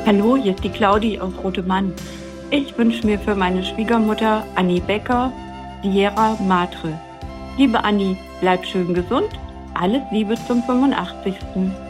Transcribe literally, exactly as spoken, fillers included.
Hallo, hier ist die Claudi aus Rotemann. Ich wünsche mir für meine Schwiegermutter Annie Becker, Sierra Madre. Liebe Annie, bleib schön gesund. Alles Liebe zum fünfundachtzigsten